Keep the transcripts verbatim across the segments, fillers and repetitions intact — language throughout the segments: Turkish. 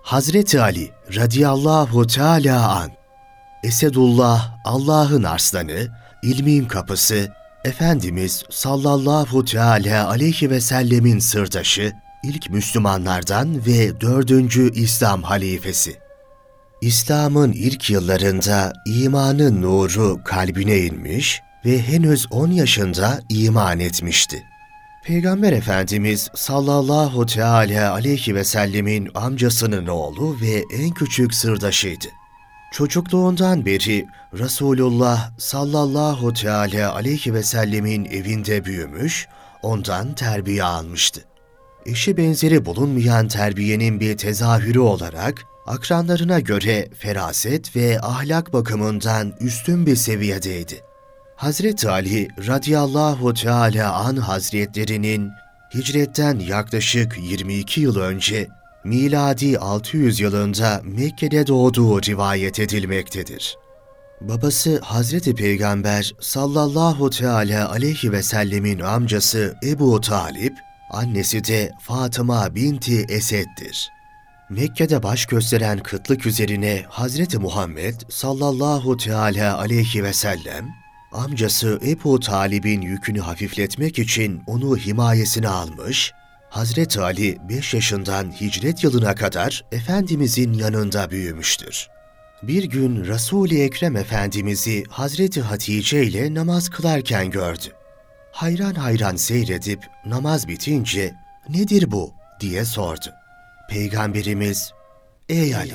Hazreti Ali radıyallahu teâlâ an, Esedullah, Allah'ın arslanı, ilmin kapısı, Efendimiz sallallahu teâlâ aleyhi ve sellemin sırdaşı, ilk Müslümanlardan ve dördüncü İslam halifesi. İslam'ın ilk yıllarında imanın nuru kalbine inmiş ve henüz on yaşında iman etmişti. Peygamber Efendimiz sallallahu teâlâ aleyhi ve sellemin amcasının oğlu ve en küçük sırdaşıydı. Çocukluğundan beri Resulullah sallallahu teâlâ aleyhi ve sellemin evinde büyümüş, ondan terbiye almıştı. Eşi benzeri bulunmayan terbiyenin bir tezahürü olarak akranlarına göre feraset ve ahlak bakımından üstün bir seviyedeydi. Hazreti Ali radıyallahu teâlâ an hazretlerinin hicretten yaklaşık yirmi iki yıl önce miladi altı yüz yılında Mekke'de doğduğu rivayet edilmektedir. Babası Hazreti Peygamber sallallahu teâlâ aleyhi ve sellemin amcası Ebu Talip, annesi de Fatıma binti Esed'dir. Mekke'de baş gösteren kıtlık üzerine Hazreti Muhammed sallallahu teâlâ aleyhi ve sellem, amcası Ebu Talib'in yükünü hafifletmek için onu himayesine almış, Hazreti Ali beş yaşından hicret yılına kadar Efendimizin yanında büyümüştür. Bir gün Resul-i Ekrem Efendimiz'i Hazreti Hatice ile namaz kılarken gördü. Hayran hayran seyredip namaz bitince "Nedir bu?" diye sordu. Peygamberimiz, "Ey Ali,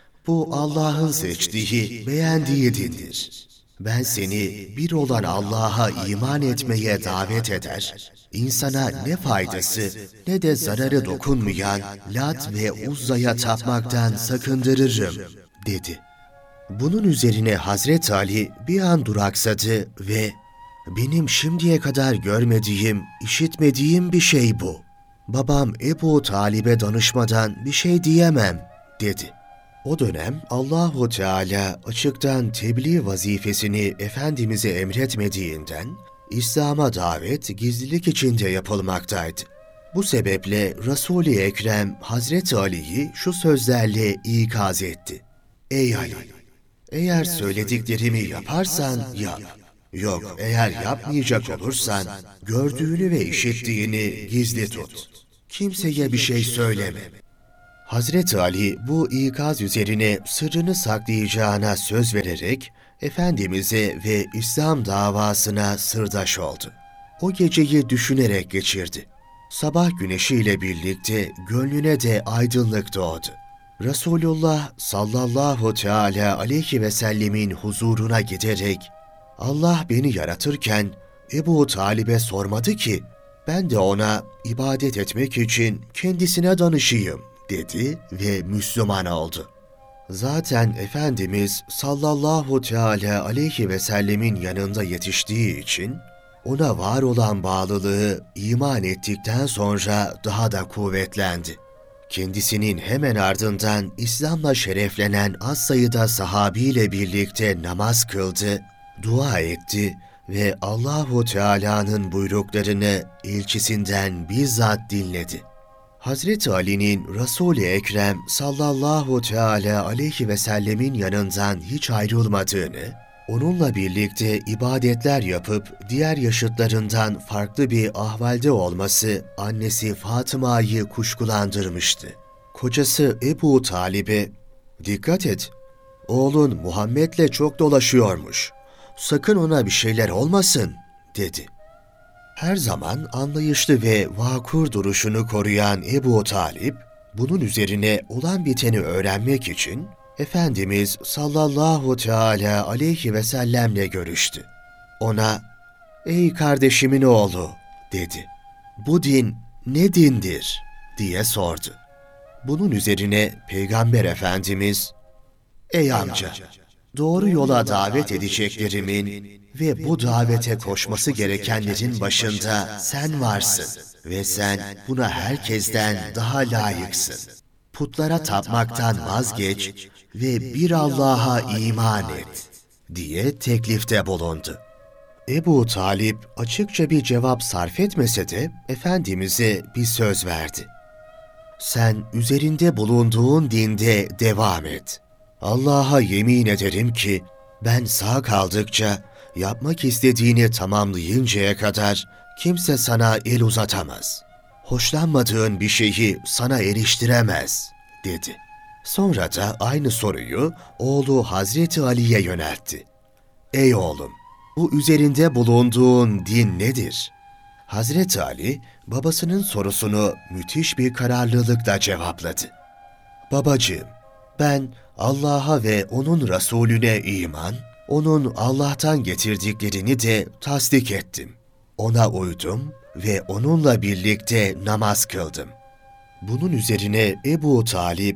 bu Allah'ın seçtiği, beğendiği dindir. Ben seni bir olan Allah'a iman etmeye davet eder, insana ne faydası ne de zararı dokunmayan Lat ve Uzza'ya tapmaktan sakındırırım," dedi. Bunun üzerine Hazreti Ali bir an duraksadı ve "Benim şimdiye kadar görmediğim, işitmediğim bir şey bu. Babam Ebu Talib'e danışmadan bir şey diyemem," dedi. O dönem Allahu Teala açıktan tebliğ vazifesini Efendimiz'e emretmediğinden İslam'a davet gizlilik içinde yapılmaktaydı. Bu sebeple Resul-i Ekrem Hazreti Ali'yi şu sözlerle ikaz etti: "Ey Ali, eğer söylediklerimi yaparsan yap. Yok, eğer yapmayacak olursan gördüğünü ve işittiğini gizli tut. Kimseye bir şey söyleme." Hazreti Ali bu ikaz üzerine sırrını saklayacağına söz vererek Efendimiz'e ve İslam davasına sırdaş oldu. O geceyi düşünerek geçirdi. Sabah güneşiyle birlikte gönlüne de aydınlık doğdu. Resulullah sallallahu teâlâ aleyhi ve sellemin huzuruna giderek "Allah beni yaratırken Ebu Talib'e sormadı ki ben de ona ibadet etmek için kendisine danışayım," dedi ve Müslüman oldu. Zaten Efendimiz sallallahu teâlâ aleyhi ve sellemin yanında yetiştiği için ona var olan bağlılığı iman ettikten sonra daha da kuvvetlendi. Kendisinin hemen ardından İslam'la şereflenen az sayıda sahabiyle birlikte namaz kıldı, dua etti ve Allahu Teala'nın buyruklarını elçisinden bizzat dinledi. Hazreti Ali'nin Resul-i Ekrem sallallahu teâlâ aleyhi ve sellemin yanından hiç ayrılmadığını, onunla birlikte ibadetler yapıp diğer yaşıtlarından farklı bir ahvalde olması annesi Fatıma'yı kuşkulandırmıştı. Kocası Ebu Talib'e "Dikkat et, oğlun Muhammed'le çok dolaşıyormuş. Sakın ona bir şeyler olmasın," dedi. Her zaman anlayışlı ve vakur duruşunu koruyan Ebu Talip, bunun üzerine olan biteni öğrenmek için Efendimiz sallallahu teâlâ aleyhi ve sellemle görüştü. Ona "Ey kardeşimin oğlu," dedi. "Bu din ne dindir?" diye sordu. Bunun üzerine Peygamber Efendimiz "Ey amca, doğru yola davet edeceklerimin ve bu davete koşması gerekenlerin başında sen varsın ve sen buna herkesten daha layıksın. Putlara tapmaktan vazgeç ve bir Allah'a iman et," diye teklifte bulundu. Ebu Talip açıkça bir cevap sarf etmese de Efendimiz'e bir söz verdi. Sen üzerinde bulunduğun dinde devam et. Allah'a yemin ederim ki ben sağ kaldıkça yapmak istediğini tamamlayıncaya kadar kimse sana el uzatamaz. Hoşlanmadığın bir şeyi sana eriştiremez, dedi. Sonra da aynı soruyu oğlu Hazreti Ali'ye yöneltti. Ey oğlum, bu üzerinde bulunduğun din nedir? Hazreti Ali, babasının sorusunu müthiş bir kararlılıkla cevapladı. Babacığım, ben Allah'a ve onun Resulüne iman, onun Allah'tan getirdiklerini de tasdik ettim. Ona uydum ve onunla birlikte namaz kıldım. Bunun üzerine Ebu Talip,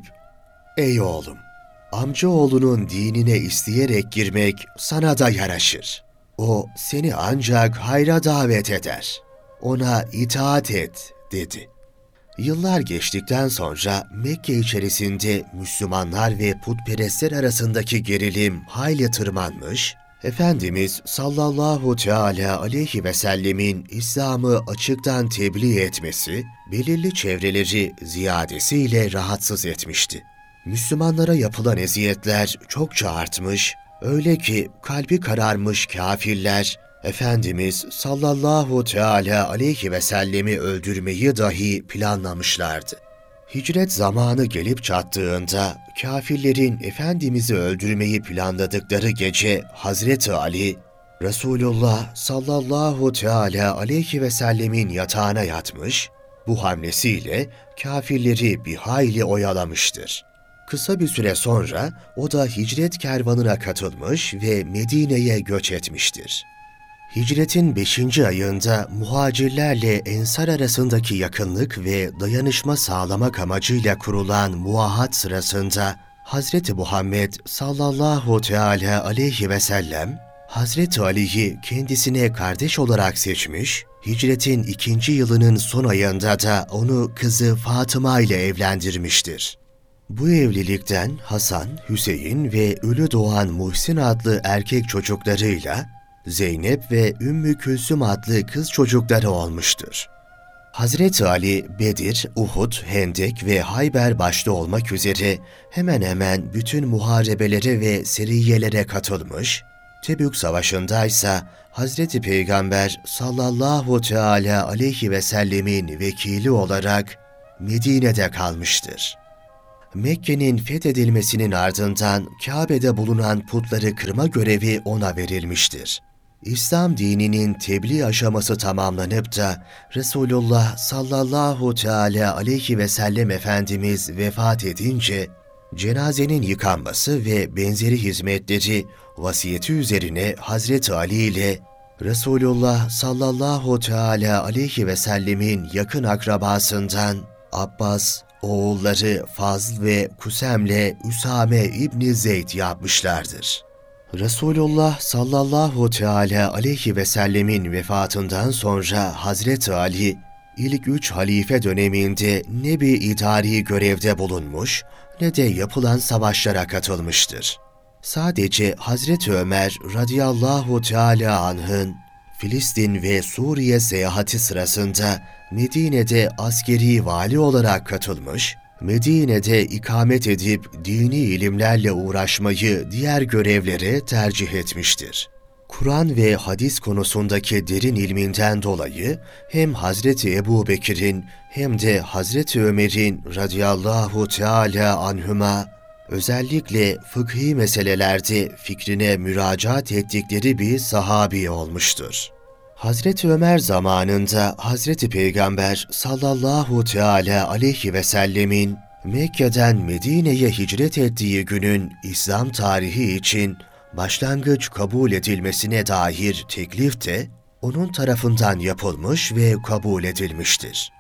ey oğlum, amcaoğlunun dinine isteyerek girmek sana da yaraşır. O seni ancak hayra davet eder. Ona itaat et, dedi. Yıllar geçtikten sonra Mekke içerisinde Müslümanlar ve putperestler arasındaki gerilim hayli tırmanmış, Efendimiz sallallahu teala aleyhi ve sellemin İslam'ı açıktan tebliğ etmesi, belirli çevreleri ziyadesiyle rahatsız etmişti. Müslümanlara yapılan eziyetler çokça artmış, öyle ki kalbi kararmış kâfirler, Efendimiz sallallahu teala aleyhi ve sellemi öldürmeyi dahi planlamışlardı. Hicret zamanı gelip çattığında kâfirlerin Efendimiz'i öldürmeyi planladıkları gece Hazreti Ali, Resulullah sallallahu teala aleyhi ve sellemin yatağına yatmış, bu hamlesiyle kâfirleri bir hayli oyalamıştır. Kısa bir süre sonra o da hicret kervanına katılmış ve Medine'ye göç etmiştir. Hicretin beşinci ayında muhacirlerle ensar arasındaki yakınlık ve dayanışma sağlamak amacıyla kurulan muahat sırasında Hazreti Muhammed sallallahu teala aleyhi ve sellem Hazreti Ali'yi kendisine kardeş olarak seçmiş, hicretin ikinci yılının son ayında da onu kızı Fatıma ile evlendirmiştir. Bu evlilikten Hasan, Hüseyin ve ölü doğan Muhsin adlı erkek çocuklarıyla Zeynep ve Ümmü Külsüm adlı kız çocukları olmuştur. Hazreti Ali, Bedir, Uhud, Hendek ve Hayber başta olmak üzere hemen hemen bütün muharebelere ve seriyelere katılmış, Tebük Savaşı'ndaysa Hazreti Peygamber sallallahu teala aleyhi ve sellemin vekili olarak Medine'de kalmıştır. Mekke'nin fethedilmesinin ardından Kabe'de bulunan putları kırma görevi ona verilmiştir. İslam dininin tebliğ aşaması tamamlanıp da Resulullah sallallahu teala aleyhi ve sellem Efendimiz vefat edince cenazenin yıkanması ve benzeri hizmetleri vasiyeti üzerine Hazreti Ali ile Resulullah sallallahu teala aleyhi ve sellemin yakın akrabasından Abbas, oğulları Fazl ve Kusem'le Üsame İbni Zeyd yapmışlardır. Resulullah sallallahu teala aleyhi ve sellemin vefatından sonra Hazreti Ali, ilk üç halife döneminde ne bir idari görevde bulunmuş ne de yapılan savaşlara katılmıştır. Sadece Hazreti Ömer radıyallahu teala anh'ın Filistin ve Suriye seyahati sırasında Medine'de askeri vali olarak katılmış, Medine'de ikamet edip dini ilimlerle uğraşmayı diğer görevlere tercih etmiştir. Kur'an ve hadis konusundaki derin ilminden dolayı hem Hazreti Ebu Bekir'in hem de Hazreti Ömer'in radıyallahu teala anhüma özellikle fıkhi meselelerde fikrine müracaat ettikleri bir sahabi olmuştur. Hazreti Ömer zamanında Hazreti Peygamber sallallahu teala aleyhi ve sellemin Mekke'den Medine'ye hicret ettiği günün İslam tarihi için başlangıç kabul edilmesine dair teklif de onun tarafından yapılmış ve kabul edilmiştir.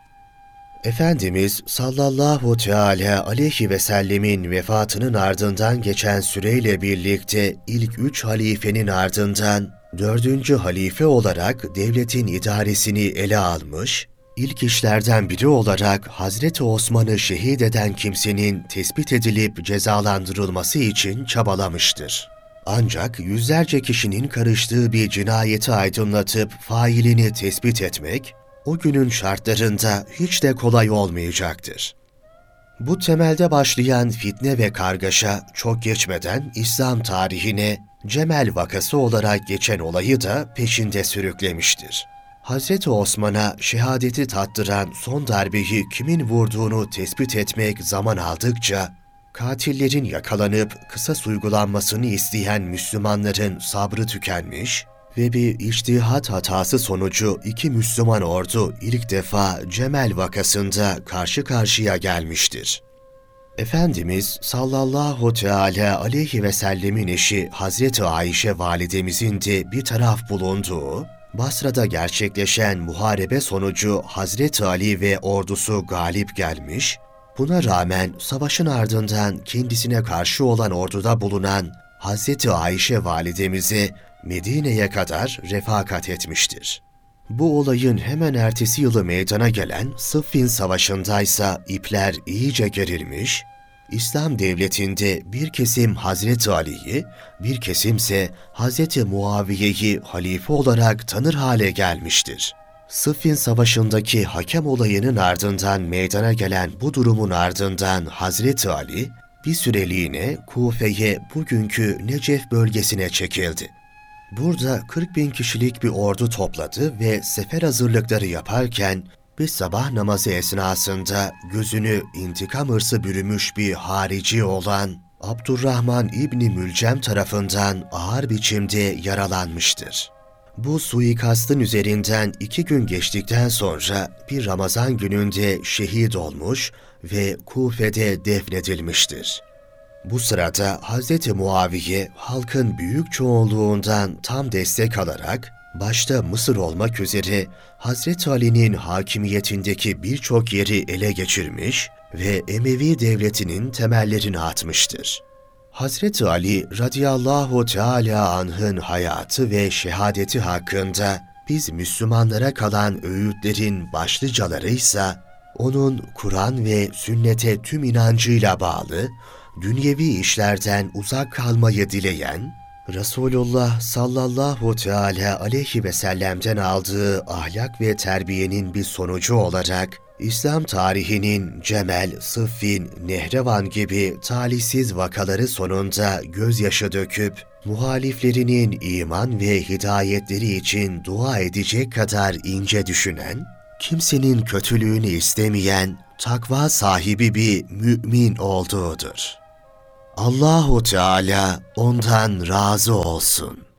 Efendimiz sallallahu teala aleyhi ve sellemin vefatının ardından geçen süreyle birlikte ilk üç halifenin ardından dördüncü halife olarak devletin idaresini ele almış, ilk işlerden biri olarak Hazreti Osman'ı şehit eden kimsenin tespit edilip cezalandırılması için çabalamıştır. Ancak yüzlerce kişinin karıştığı bir cinayeti aydınlatıp failini tespit etmek, o günün şartlarında hiç de kolay olmayacaktır. Bu temelde başlayan fitne ve kargaşa çok geçmeden İslam tarihine Cemel vakası olarak geçen olayı da peşinde sürüklemiştir. Hazreti Osman'a şehadeti tattıran son darbeyi kimin vurduğunu tespit etmek zaman aldıkça, katillerin yakalanıp kısas uygulanmasını isteyen Müslümanların sabrı tükenmiş ve bir içtihat hatası sonucu iki Müslüman ordu ilk defa Cemel vakasında karşı karşıya gelmiştir. Efendimiz sallallahu teala aleyhi ve sellemin eşi Hazreti Ayşe validemizin de bir taraf bulunduğu, Basra'da gerçekleşen muharebe sonucu Hazreti Ali ve ordusu galip gelmiş, buna rağmen savaşın ardından kendisine karşı olan orduda bulunan Hazreti Ayşe validemizi Medine'ye kadar refakat etmiştir. Bu olayın hemen ertesi yılı meydana gelen Sıffin Savaşı'ndaysa ipler iyice gerilmiş, İslam devletinde bir kesim Hazreti Ali'yi, bir kesimse Hazreti Muaviye'yi halife olarak tanır hale gelmiştir. Sıffin Savaşı'ndaki hakem olayının ardından meydana gelen bu durumun ardından Hazreti Ali, bir süreliğine Kufe'ye, bugünkü Necef bölgesine çekildi. Burada kırk bin kişilik bir ordu topladı ve sefer hazırlıkları yaparken bir sabah namazı esnasında gözünü intikam hırsı bürümüş bir harici olan Abdurrahman İbni Mülcem tarafından ağır biçimde yaralanmıştır. Bu suikastın üzerinden iki gün geçtikten sonra bir Ramazan gününde şehit olmuş ve Kufe'de defnedilmiştir. Bu sırada Hz. Muaviye halkın büyük çoğunluğundan tam destek alarak başta Mısır olmak üzere Hazreti Ali'nin hakimiyetindeki birçok yeri ele geçirmiş ve Emevi devletinin temellerini atmıştır. Hazreti Ali radıyallahu teala anh'ın hayatı ve şehadeti hakkında biz Müslümanlara kalan öğütlerin başlıcaları ise onun Kur'an ve sünnete tüm inancıyla bağlı, dünyevi işlerden uzak kalmayı dileyen, Resulullah sallallahu teala aleyhi ve sellem'den aldığı ahlak ve terbiyenin bir sonucu olarak İslam tarihinin Cemel, Sıffin, Nehrevan gibi talihsiz vakaları sonunda gözyaşı döküp muhaliflerinin iman ve hidayetleri için dua edecek kadar ince düşünen, kimsenin kötülüğünü istemeyen, takva sahibi bir mümin olduğudur. Allahu Teala ondan razı olsun.